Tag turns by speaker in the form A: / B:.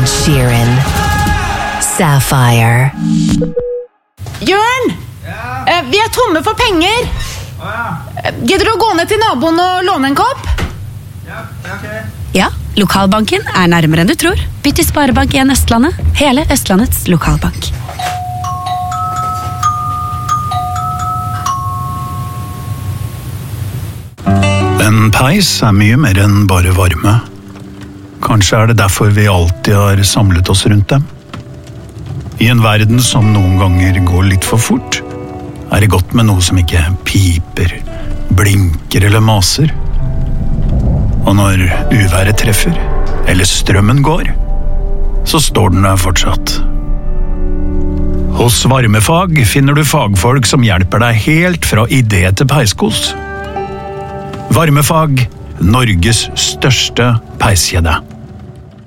A: Ed Sheeran. Sapphire.
B: Jørn! Vi tomme for penger. Gidder du å gå ned til naboen og låne en kopp?
C: Ja, lokalbanken nærmere enn du tror. Bytt til Sparebank1 Østlandet. Hele Østlandets lokalbank.
D: En peis mye mer enn bare varme. Kanskje det derfor vi alltid har samlet oss rundt dem. I en verden som noen ganger går litt for fort, det godt med noe som ikke piper, blinker eller maser. Og når uværet treffer, eller strømmen går, så står den der fortsatt. Hos Varmefag finner du fagfolk som hjelper deg helt fra idé til peiskos. Varmefag, Norges største peiskjede.